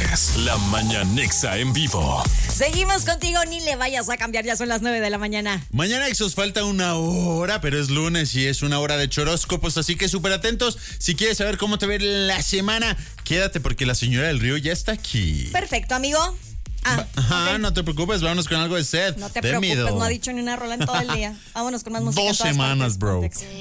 es La Mañanexa en vivo. Seguimos contigo, ni le vayas a cambiar, ya son las 9 de la mañana. Mañana Exos falta una hora, pero es lunes y es una hora de choróscopos, así que súper atentos. Si quieres saber cómo te ve la semana, quédate porque la señora del río ya está aquí. Perfecto, amigo. Ajá, ok. No te preocupes, vámonos con algo de sed. No te de preocupes, miedo. no ha dicho ni una rola en todo el día. Vámonos con más música. 2 en todas semanas, partes. bro. Pontex.